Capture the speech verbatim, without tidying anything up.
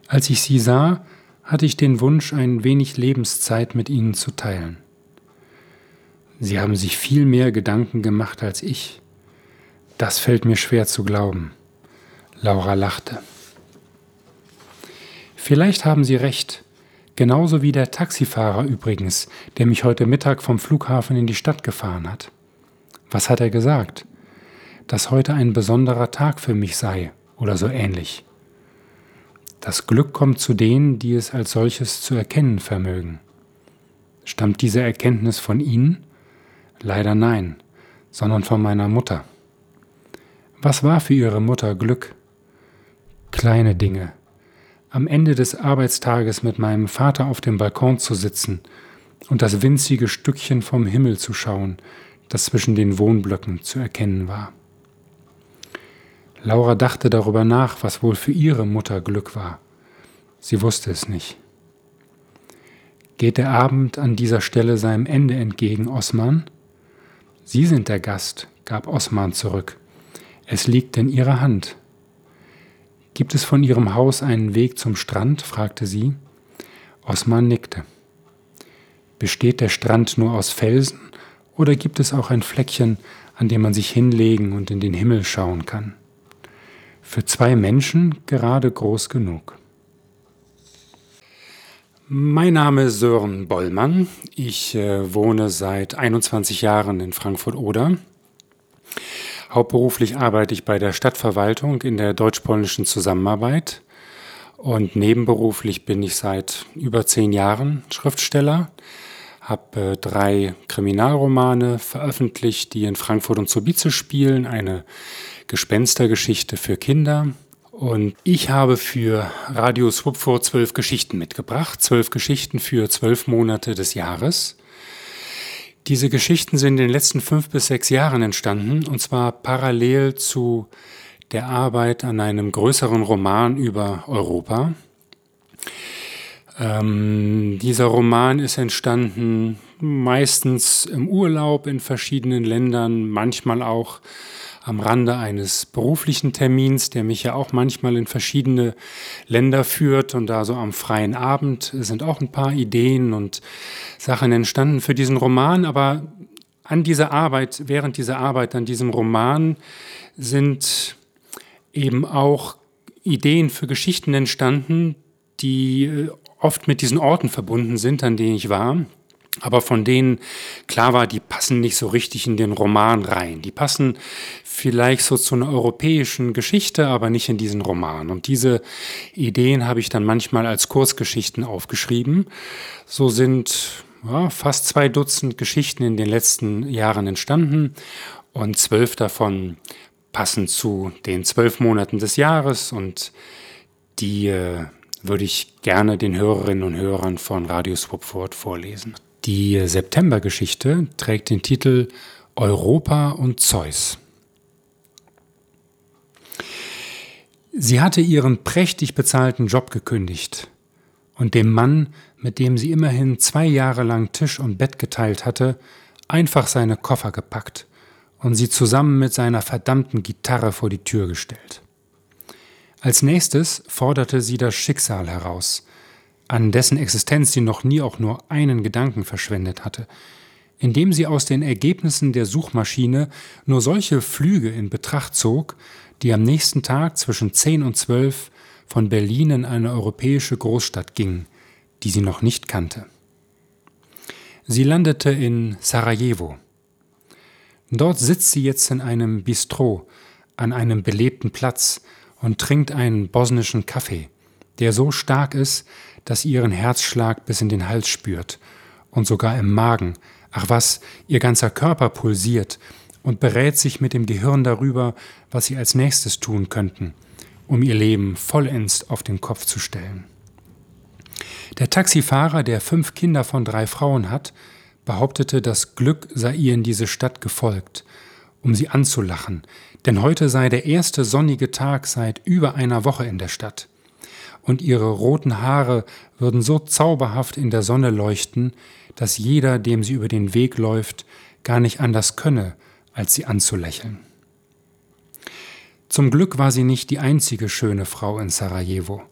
Als ich Sie sah, hatte ich den Wunsch, ein wenig Lebenszeit mit Ihnen zu teilen. Sie haben sich viel mehr Gedanken gemacht als ich. Das fällt mir schwer zu glauben. Laura lachte. Vielleicht haben Sie recht, genauso wie der Taxifahrer übrigens, der mich heute Mittag vom Flughafen in die Stadt gefahren hat. Was hat er gesagt? Dass heute ein besonderer Tag für mich sei oder so ähnlich. Das Glück kommt zu denen, die es als solches zu erkennen vermögen. Stammt diese Erkenntnis von Ihnen? Leider nein, sondern von meiner Mutter. Was war für Ihre Mutter Glück? Kleine Dinge. Am Ende des Arbeitstages mit meinem Vater auf dem Balkon zu sitzen und das winzige Stückchen vom Himmel zu schauen, das zwischen den Wohnblöcken zu erkennen war. Laura dachte darüber nach, was wohl für ihre Mutter Glück war. Sie wusste es nicht. Geht der Abend an dieser Stelle seinem Ende entgegen, Osman? Sie sind der Gast, gab Osman zurück. Es liegt in Ihrer Hand. Gibt es von Ihrem Haus einen Weg zum Strand? Fragte sie. Osman nickte. Besteht der Strand nur aus Felsen oder gibt es auch ein Fleckchen, an dem man sich hinlegen und in den Himmel schauen kann? Für zwei Menschen gerade groß genug. Mein Name ist Sören Bollmann. Ich äh, wohne seit einundzwanzig Jahren in Frankfurt-Oder. Hauptberuflich arbeite ich bei der Stadtverwaltung in der deutsch-polnischen Zusammenarbeit und nebenberuflich bin ich seit über zehn Jahren Schriftsteller, habe äh, drei Kriminalromane veröffentlicht, die in Frankfurt und Subice spielen, eine Gespenstergeschichte für Kinder. Und ich habe für Radio Swupfurt zwölf Geschichten mitgebracht, zwölf Geschichten für zwölf Monate des Jahres. Diese Geschichten sind in den letzten fünf bis sechs Jahren entstanden, und zwar parallel zu der Arbeit an einem größeren Roman über Europa. Ähm, dieser Roman ist entstanden meistens im Urlaub in verschiedenen Ländern, manchmal auch am Rande eines beruflichen Termins, der mich ja auch manchmal in verschiedene Länder führt, und da so am freien Abend sind auch ein paar Ideen und Sachen entstanden für diesen Roman, aber an dieser Arbeit, während dieser Arbeit an diesem Roman sind eben auch Ideen für Geschichten entstanden, die oft mit diesen Orten verbunden sind, an denen ich war, aber von denen klar war, die passen nicht so richtig in den Roman rein. Die passen vielleicht so zu einer europäischen Geschichte, aber nicht in diesen Roman. Und diese Ideen habe ich dann manchmal als Kurzgeschichten aufgeschrieben. So sind ja, fast zwei Dutzend Geschichten in den letzten Jahren entstanden und zwölf davon passen zu den zwölf Monaten des Jahres, und die äh, würde ich gerne den Hörerinnen und Hörern von Radio Swupfurt vorlesen. Die Septembergeschichte trägt den Titel Europa und Zeus. Sie hatte ihren prächtig bezahlten Job gekündigt und dem Mann, mit dem sie immerhin zwei Jahre lang Tisch und Bett geteilt hatte, einfach seine Koffer gepackt und sie zusammen mit seiner verdammten Gitarre vor die Tür gestellt. Als nächstes forderte sie das Schicksal heraus, an dessen Existenz sie noch nie auch nur einen Gedanken verschwendet hatte, indem sie aus den Ergebnissen der Suchmaschine nur solche Flüge in Betracht zog, die am nächsten Tag zwischen zehn und zwölf von Berlin in eine europäische Großstadt gingen, die sie noch nicht kannte. Sie landete in Sarajevo. Dort sitzt sie jetzt in einem Bistro an einem belebten Platz und trinkt einen bosnischen Kaffee, der so stark ist, dass sie ihren Herzschlag bis in den Hals spürt und sogar im Magen, ach was, ihr ganzer Körper pulsiert, und berät sich mit dem Gehirn darüber, was sie als nächstes tun könnten, um ihr Leben vollends auf den Kopf zu stellen. Der Taxifahrer, der fünf Kinder von drei Frauen hat, behauptete, das Glück sei ihr in diese Stadt gefolgt, um sie anzulachen, denn heute sei der erste sonnige Tag seit über einer Woche in der Stadt. Und ihre roten Haare würden so zauberhaft in der Sonne leuchten, dass jeder, dem sie über den Weg läuft, gar nicht anders könne, als sie anzulächeln. Zum Glück war sie nicht die einzige schöne Frau in Sarajevo.